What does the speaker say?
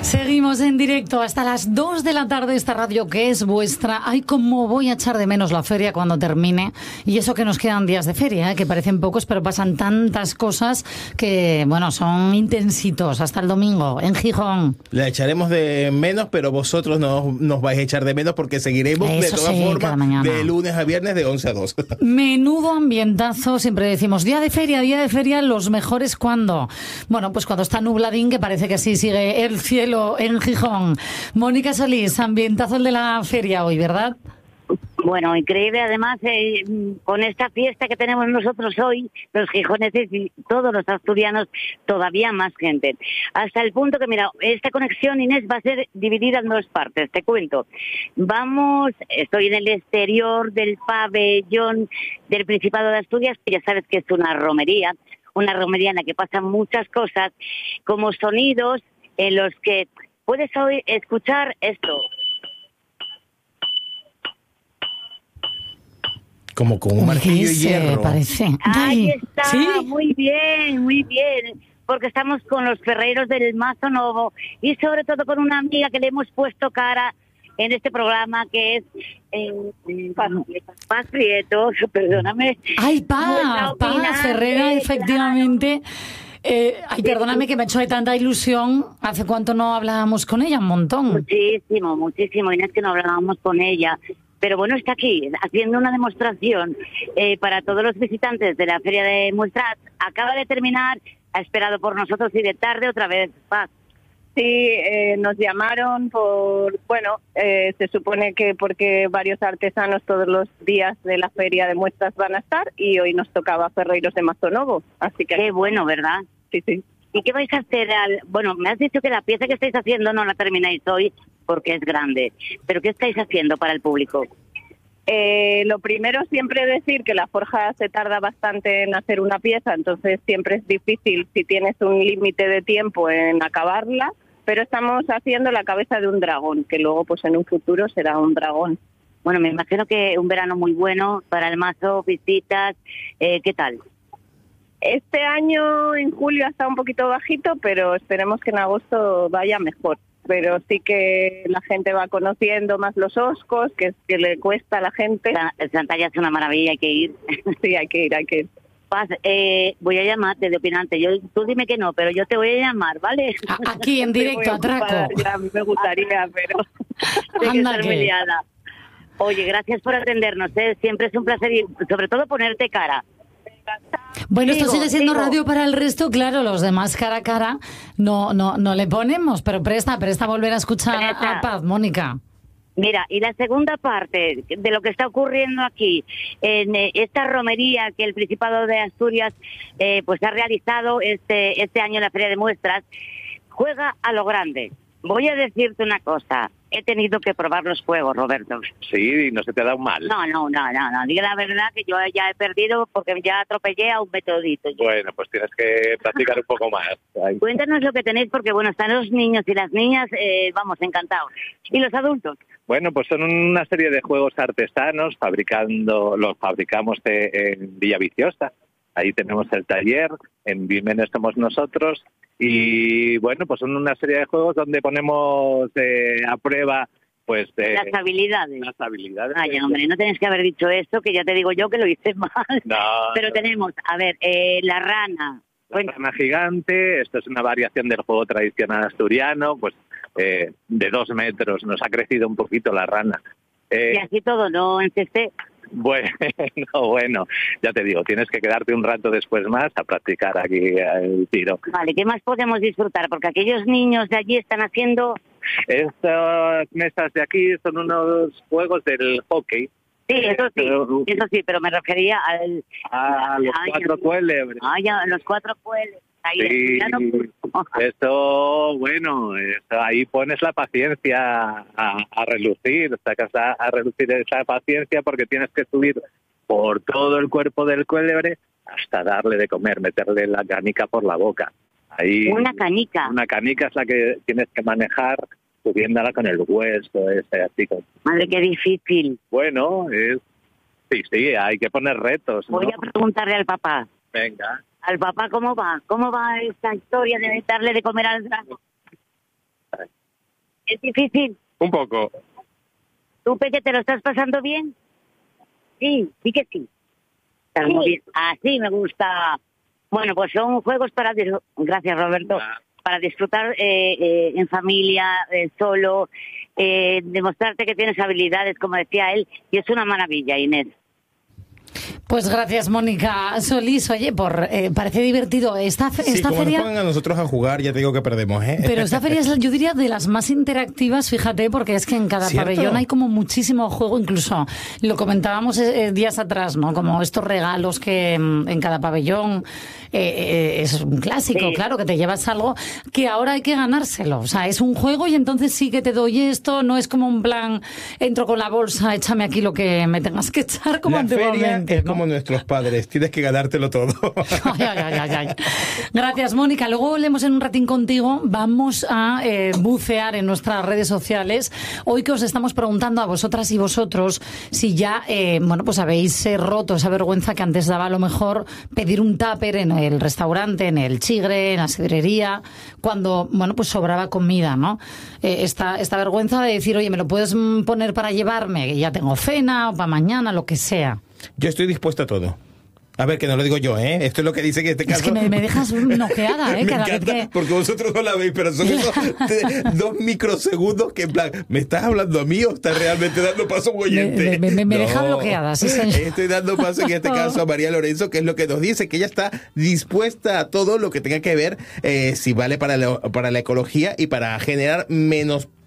Seguimos en directo hasta las 2 de la tarde, esta radio que es vuestra. Ay, cómo voy a echar de menos la feria cuando termine. Y eso que nos quedan días de feria, que parecen pocos, pero pasan tantas cosas que, bueno, son intensitos. Hasta el domingo, en Gijón. La echaremos de menos, pero vosotros no nos vais a echar de menos porque seguiremos Eso de todas formas de lunes a viernes de 11 a 2. Menudo ambientazo, siempre decimos día de feria, los mejores ¿cuándo? Bueno, pues cuando está nubladín, que parece que así sigue el cielo en Gijón. Mónica Solís, ambientazo el de la feria hoy, ¿verdad? Bueno, increíble además con esta fiesta que tenemos nosotros hoy, los gijoneses y todos los asturianos, todavía más gente. Hasta el punto que, mira, esta conexión, Inés, va a ser dividida en dos partes, te cuento. Estoy en el exterior del pabellón del Principado de Asturias, que ya sabes que es una romería en la que pasan muchas cosas, como sonidos en los que puedes hoy escuchar esto. Como con un martillo y hierro. Parece. Ahí está, ¿sí? Muy bien, porque estamos con los ferreiros del Mazo Novo y sobre todo con una amiga que le hemos puesto cara en este programa, que es Paz Prieto, perdóname. Ay, Paz Ferrera, efectivamente. Perdóname que me ha hecho de tanta ilusión. ¿Hace cuánto no hablábamos con ella? Un montón. Muchísimo, Inés, que no hablábamos con ella. Pero bueno, está aquí haciendo una demostración para todos los visitantes de la Feria de Muestras. Acaba de terminar, ha esperado por nosotros y de tarde otra vez. Paz. Sí, nos llamaron se supone que porque varios artesanos todos los días de la Feria de Muestras van a estar y hoy nos tocaba Ferreiros de Mazo Novo. Así que qué bueno, ¿verdad? Sí. ¿Y qué vais a hacer? Bueno, me has dicho que la pieza que estáis haciendo no la termináis hoy porque es grande, pero ¿qué estáis haciendo para el público? Lo primero siempre decir que la forja se tarda bastante en hacer una pieza, entonces siempre es difícil si tienes un límite de tiempo en acabarla, pero estamos haciendo la cabeza de un dragón, que luego pues en un futuro será un dragón. Bueno, me imagino que un verano muy bueno para el mazo, visitas, ¿qué tal? Este año en julio ha estado un poquito bajito, pero esperemos que en agosto vaya mejor. Pero sí que la gente va conociendo más los oscos, que le cuesta a la gente. Santalla es una maravilla, hay que ir. Sí, hay que ir. Paz, voy a llamarte de opinante. Tú dime que no, pero yo te voy a llamar, ¿vale? Aquí en directo, atraco. Ya me gustaría, pero hay que estar muy liada. Oye, gracias por atendernos, siempre es un placer y sobre todo ponerte cara. Bueno, esto sigue siendo radio para el resto, claro, los demás cara a cara no le ponemos, pero presta volver a escuchar a Paz, Mónica. Mira, y la segunda parte de lo que está ocurriendo aquí, en esta romería que el Principado de Asturias pues ha realizado este año en la Feria de Muestras, juega a lo grande. Voy a decirte una cosa, he tenido que probar los juegos, Roberto. Sí, no se te ha dado mal. No, diga la verdad que yo ya he perdido porque ya atropellé a un metodito. Bueno, pues tienes que practicar un poco más. Ay. Cuéntanos lo que tenéis porque, bueno, están los niños y las niñas, vamos, encantados. ¿Y los adultos? Bueno, pues son una serie de juegos artesanos, los fabricamos en Villaviciosa. Ahí tenemos el taller, en Vimenes somos nosotros. Y bueno, pues son una serie de juegos donde ponemos a prueba pues las habilidades. Ay, Ay, hombre, no tenéis que haber dicho esto, que ya te digo yo que lo hice mal. No, pero tenemos, a ver, la rana. La rana gigante, esto es una variación del juego tradicional asturiano, pues de 2 metros, nos ha crecido un poquito la rana. Y así todo, ¿no? Encesté. Bueno, ya te digo, tienes que quedarte un rato después más a practicar aquí el tiro. Vale, ¿qué más podemos disfrutar? Porque aquellos niños de allí están haciendo... Estas mesas de aquí son unos juegos del hockey. Sí, eso sí, pero me refería a los 4 cuélebres. Los 4 cuélebres. Sí, ahí pones la paciencia a relucir, sacas a relucir esa paciencia porque tienes que subir por todo el cuerpo del cuélebre hasta darle de comer, meterle la canica por la boca. Ahí, ¿Una canica? Una canica es la que tienes que manejar subiéndola con el hueso, así. Madre, qué difícil. Bueno, sí, hay que poner retos, ¿no? Voy a preguntarle al papá. Venga. ¿Al papá cómo va? ¿Cómo va esta historia de darle de comer al dragón? ¿Es difícil? Un poco. ¿Tú, Peque, te lo estás pasando bien? Sí, sí que sí. Estás muy bien. Así me gusta. Bueno, pues son juegos para... Gracias, Roberto. Para disfrutar en familia, solo, demostrarte que tienes habilidades, como decía él, y es una maravilla, Inés. Pues gracias, Mónica Solís. Oye, parece divertido. Esta Como feria... nos pongan a nosotros a jugar, ya te digo que perdemos, ¿eh? Pero esta feria es, yo diría, de las más interactivas, fíjate, porque es que en cada ¿Cierto? pabellón hay como muchísimo juego, incluso lo comentábamos días atrás, ¿no? Como estos regalos que en cada pabellón es un clásico, claro, que te llevas algo que ahora hay que ganárselo. O sea, es un juego y entonces sí que te doy esto, no es como un plan, entro con la bolsa, échame aquí lo que me tengas que echar como La feria antiguamente. es ¿no? como nuestros padres, tienes que ganártelo todo. Ay. Gracias, Mónica. Luego volvemos en un ratín contigo. Vamos a bucear en nuestras redes sociales. Hoy que os estamos preguntando a vosotras y vosotros si ya, pues habéis roto esa vergüenza que antes daba a lo mejor pedir un tupper en el restaurante, en el Chigre, en la sidrería, cuando, pues sobraba comida, ¿no? Esta vergüenza de decir, oye, ¿me lo puedes poner para llevarme? Que ya tengo cena o para mañana, lo que sea. Yo estoy dispuesto a todo. A ver, que no lo digo yo, ¿eh? Esto es lo que dice que este caso... Es que me dejas noqueada, ¿eh? Me Cada encanta, vez que... porque vosotros no la veis, pero son esos 2 microsegundos que en plan, ¿me estás hablando a mí o estás realmente dando paso a un oyente? Me deja bloqueada, sí, señor. Estoy dando paso en este caso a María Lorenzo, que es lo que nos dice, que ella está dispuesta a todo lo que tenga que ver, si vale para la ecología y para generar menos